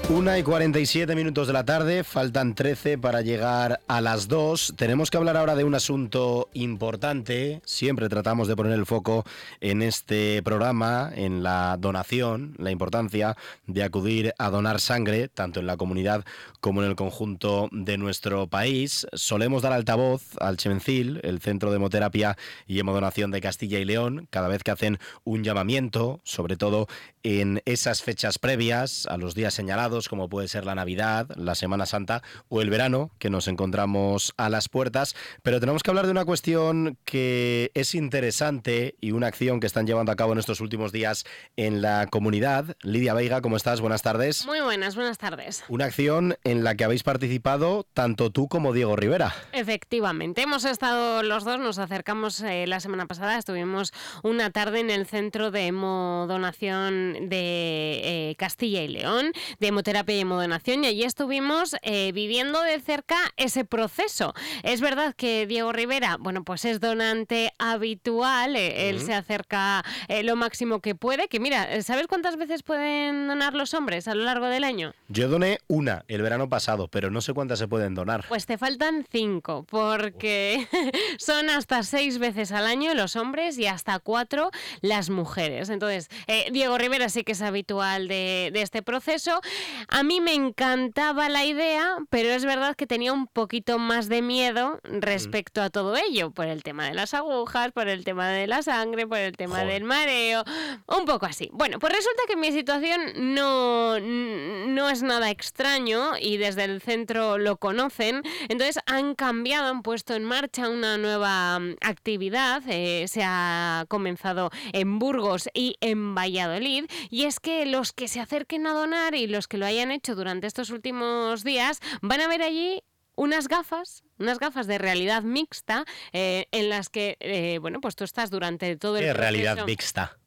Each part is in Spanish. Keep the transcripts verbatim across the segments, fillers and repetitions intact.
Una y cuarenta y siete minutos de la tarde, faltan trece para llegar a las dos. Tenemos que hablar ahora de un asunto importante. Siempre tratamos de poner el foco en este programa, en la donación, la importancia de acudir a donar sangre, tanto en la comunidad como en el conjunto de nuestro país. Solemos dar altavoz al Chevencil, el Centro de Hemoterapia y Hemodonación de Castilla y León, cada vez que hacen un llamamiento, sobre todo en esas fechas previas a los días señalados, como puede ser la Navidad, la Semana Santa o el verano, que nos encontramos a las puertas. Pero tenemos que hablar de una cuestión que es interesante y una acción que están llevando a cabo en estos últimos días en la comunidad. Lidia Veiga, ¿cómo estás? Buenas tardes. Muy buenas, buenas tardes. Una acción en la que habéis participado tanto tú como Diego Rivera. Efectivamente, hemos estado los dos, nos acercamos eh, la semana pasada, estuvimos una tarde en el Centro de Hemodonación de eh, Castilla y León, de Hemoterapia y Hemodonación, y allí estuvimos eh, viviendo de cerca ese proceso. Es verdad que Diego Rivera, bueno, pues es donante habitual, eh, uh-huh. Él se acerca eh, lo máximo que puede, que mira, ¿sabes cuántas veces pueden donar los hombres a lo largo del año? Yo doné una el verano pasado, pero no sé cuántas se pueden donar. Pues te faltan cinco, porque son hasta seis veces al año los hombres y hasta cuatro las mujeres. Entonces, eh, Diego Rivera sí que es habitual de, de este proceso. A mí me encantaba la idea, pero es verdad que tenía un poquito más de miedo respecto a todo ello, por el tema de las agujas, por el tema de la sangre, por el tema Joder. del mareo, un poco así. Bueno, pues resulta que mi situación no, no es nada extraño y desde el centro lo conocen, entonces han cambiado, han puesto en marcha una nueva actividad, eh, se ha comenzado en Burgos y en Valladolid, y es que los que se acerquen a donar y los que lo hayan hecho durante estos últimos días van a ver allí unas gafas, unas gafas de realidad mixta eh, en las que, eh, bueno, pues tú estás durante todo el ¿Qué proceso. realidad mixta?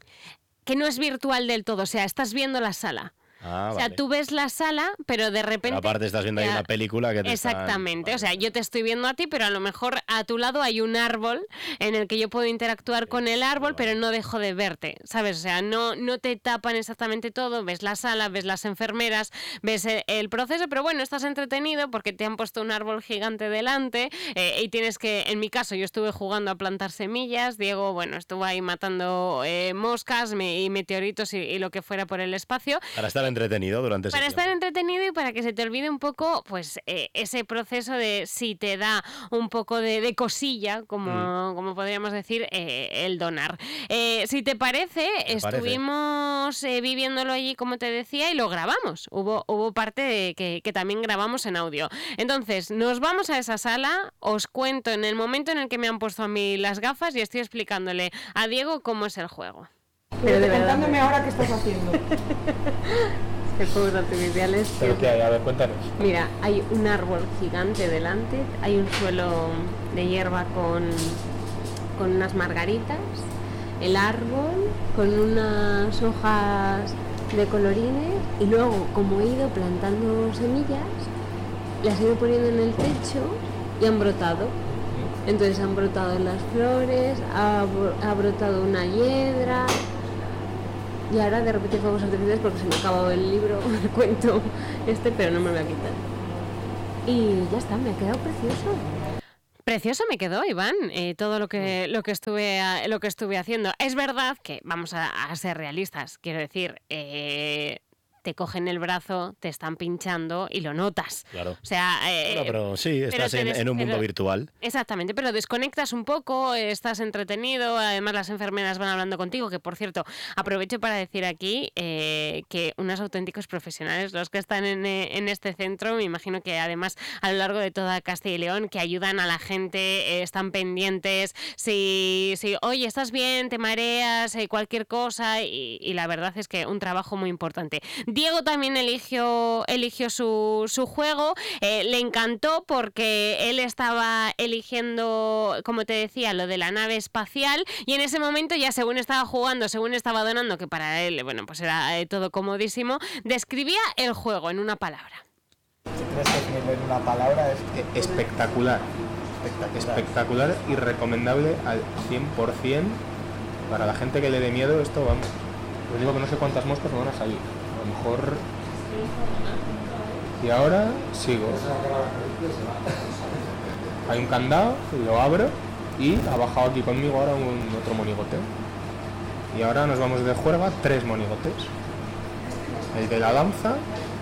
Que no es virtual del todo, o sea, estás viendo la sala. Ah, o sea, vale. Tú ves la sala, pero de repente... Pero aparte estás viendo ahí una película que te Exactamente, están... o sea, yo te estoy viendo a ti, pero a lo mejor a tu lado hay un árbol en el que yo puedo interactuar con el árbol, pero no dejo de verte, ¿sabes? O sea, no, no te tapan exactamente todo, ves la sala, ves las enfermeras, ves el, el proceso, pero bueno, estás entretenido porque te han puesto un árbol gigante delante eh, y tienes que, en mi caso, yo estuve jugando a plantar semillas, Diego, bueno, estuvo ahí matando eh, moscas me, y meteoritos y, y lo que fuera por el espacio. Para estar entretenido durante ese Para tiempo. estar entretenido y para que se te olvide un poco, pues, eh, ese proceso de si te da un poco de, de cosilla, como, mm. como podríamos decir, eh, el donar. Eh, si te parece, Me estuvimos parece. Eh, viviéndolo allí, como te decía, y lo grabamos. Hubo, hubo parte de que, que también grabamos en audio. Entonces, nos vamos a esa sala, os cuento en el momento en el que me han puesto a mí las gafas y estoy explicándole a Diego cómo es el juego. Pero de contándome ahora qué estás haciendo. ¿Qué juegos artificiales? ¿Pero qué hay? A ver, cuéntanos. Mira, hay un árbol gigante delante, hay un suelo de hierba con, con unas margaritas, el árbol con unas hojas de colorines y luego, como he ido plantando semillas, las he ido poniendo en el techo y han brotado. Entonces han brotado las flores, ha, ha brotado una hiedra. Y ahora de repente fuegos artificiales porque se me ha acabado el libro, el cuento este, pero no me lo voy a quitar. Y ya está, me ha quedado precioso. Precioso me quedó, Iván, eh, todo lo que lo que estuve lo que estuve haciendo. Es verdad que vamos a, a ser realistas, quiero decir, eh, te cogen el brazo, te están pinchando y lo notas. Claro. O sea, eh, bueno, pero sí, estás pero en, des- en un mundo pero, virtual. Exactamente, pero desconectas un poco, estás entretenido, además las enfermeras van hablando contigo, que por cierto, aprovecho para decir aquí eh, que unos auténticos profesionales, los que están en, en este centro, me imagino que además a lo largo de toda Castilla y León, que ayudan a la gente, eh, están pendientes, si, si, oye, estás bien, te mareas, eh, cualquier cosa, y, y la verdad es que un trabajo muy importante. Diego también eligió, eligió su, su juego, eh, le encantó porque él estaba eligiendo, como te decía, lo de la nave espacial y en ese momento ya según estaba jugando, según estaba donando, que para él, bueno, pues era eh, todo comodísimo, describía el juego en una palabra. Si tienes que definirlo en una palabra es... Espectacular. Espectacular. Espectacular y recomendable al cien por ciento para la gente que le dé miedo esto, vamos. Os digo que no sé cuántas moscas me van a salir. A lo mejor Y ahora sigo. Hay un candado, lo abro y ha bajado aquí conmigo ahora un otro monigote. Y ahora nos vamos de juerga tres monigotes. El de la danza,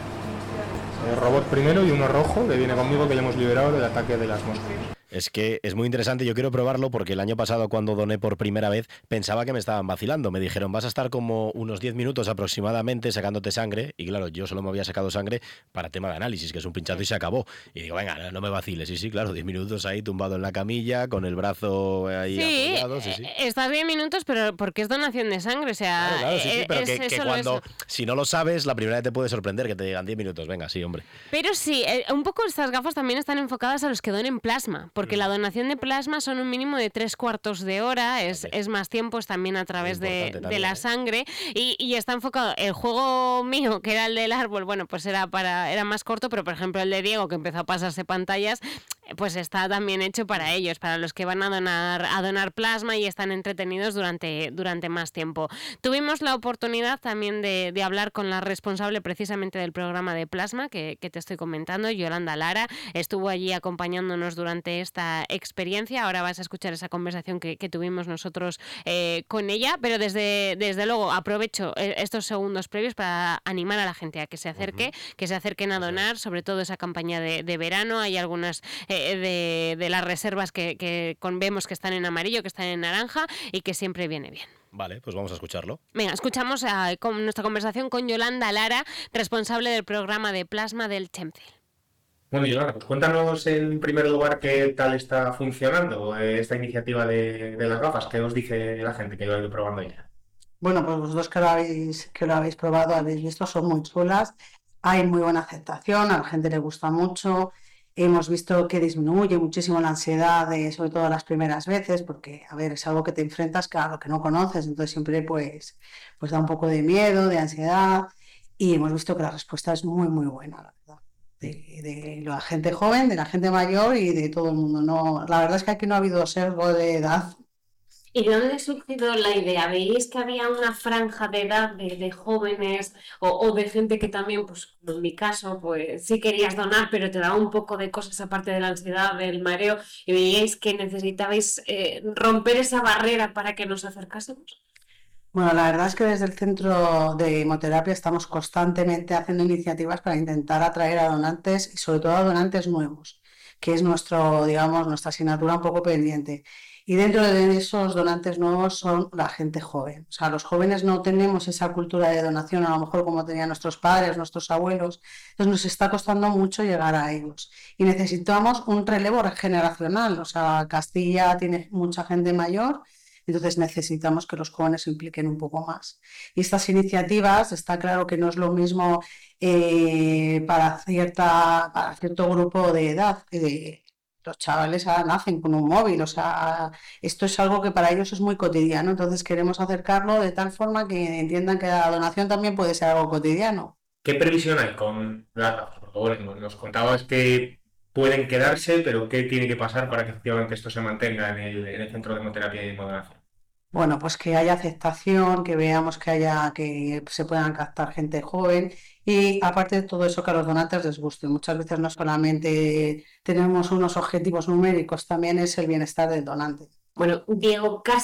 el robot primero y uno rojo que viene conmigo, que le hemos liberado del ataque de las moscas. Es que es muy interesante, yo quiero probarlo porque el año pasado cuando doné por primera vez pensaba que me estaban vacilando, me dijeron vas a estar como unos diez minutos aproximadamente sacándote sangre y claro, yo solo me había sacado sangre para tema de análisis, que es un pinchazo y se acabó. Y digo, venga, no me vaciles, sí, sí, claro, diez minutos ahí tumbado en la camilla con el brazo ahí sí, apoyado. Sí, sí, estás diez minutos pero porque es donación de sangre, o sea, claro, claro, sí, sí, pero es, que, es que solo cuando, eso. si no lo sabes, la primera vez te puede sorprender que te digan diez minutos, venga, sí, hombre. Pero sí, un poco estas gafas también están enfocadas a los que donen plasma, porque mm. la donación de plasma son un mínimo de tres cuartos de hora, es, es más tiempo, es también a través de, también, de la ¿eh? sangre y, y está enfocado. El juego mío, que era el del árbol, bueno, pues era para era más corto, pero por ejemplo el de Diego, que empezó a pasarse pantallas, pues está también hecho para ellos, para los que van a donar a donar plasma y están entretenidos durante, durante más tiempo. Tuvimos la oportunidad también de, de hablar con la responsable precisamente del programa de plasma que, que te estoy comentando, Yolanda Lara, estuvo allí acompañándonos durante esta experiencia. Ahora vas a escuchar esa conversación que, que tuvimos nosotros eh, con ella, pero desde, desde luego aprovecho estos segundos previos para animar a la gente a que se acerque, uh-huh. que se acerquen a donar, sobre todo esa campaña de, de verano. Hay algunas eh, de, de las reservas que, que con, vemos que están en amarillo, que están en naranja y que siempre viene bien. Vale, pues vamos a escucharlo. Venga, escuchamos a, con nuestra conversación con Yolanda Lara, responsable del programa de plasma del Chemcel. Bueno, Yolanda, pues cuéntanos en primer lugar qué tal está funcionando esta iniciativa de, de las gafas, qué os dice la gente que lo ha ido probando ya. Bueno, pues vosotros que lo habéis, que lo habéis probado, habéis visto, son muy chulas, hay muy buena aceptación, a la gente le gusta mucho, hemos visto que disminuye muchísimo la ansiedad, de, sobre todo las primeras veces, porque, a ver, es algo que te enfrentas a lo que no conoces, entonces siempre pues, pues da un poco de miedo, de ansiedad, y hemos visto que la respuesta es muy, muy buena, la verdad. De, de la gente joven, de la gente mayor y de todo el mundo. No, la verdad es que aquí no ha habido sesgo de edad. ¿Y de dónde surgió la idea? ¿Veis que había una franja de edad de, de jóvenes o, o de gente que también, pues como en mi caso, pues sí querías donar, pero te daba un poco de cosas aparte de la ansiedad, del mareo, y veíais que necesitabais eh, romper esa barrera para que nos acercásemos? Bueno, la verdad es que desde el Centro de Hemoterapia estamos constantemente haciendo iniciativas para intentar atraer a donantes y sobre todo a donantes nuevos, que es nuestro, digamos, nuestra asignatura un poco pendiente. Y dentro de esos donantes nuevos son la gente joven. O sea, los jóvenes no tenemos esa cultura de donación a lo mejor como tenían nuestros padres, nuestros abuelos. Entonces nos está costando mucho llegar a ellos. Y necesitamos un relevo generacional. O sea, Castilla tiene mucha gente mayor. Entonces necesitamos que los jóvenes se impliquen un poco más. Y estas iniciativas, está claro que no es lo mismo eh, para, cierta, para cierto grupo de edad. Eh, los chavales ahora nacen con un móvil, o sea, esto es algo que para ellos es muy cotidiano. Entonces queremos acercarlo de tal forma que entiendan que la donación también puede ser algo cotidiano. ¿Qué previsión hay con las gafas? Bueno, nos contabas que pueden quedarse, pero ¿qué tiene que pasar para que efectivamente esto se mantenga en el, en el Centro de Hemoterapia y Hemodonación? Bueno, pues que haya aceptación, que veamos que haya, que se puedan captar gente joven y aparte de todo eso que a los donantes les guste. Muchas veces no solamente tenemos unos objetivos numéricos, también es el bienestar del donante. Bueno, Diego, casi